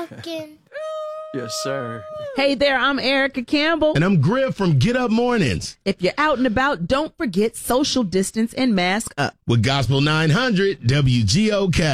talking. Yes, sir. Hey there, I'm Erica Campbell. And I'm Griff from Get Up Mornings. If you're out and about, don't forget social distance and mask up. With Gospel 900 WGOK.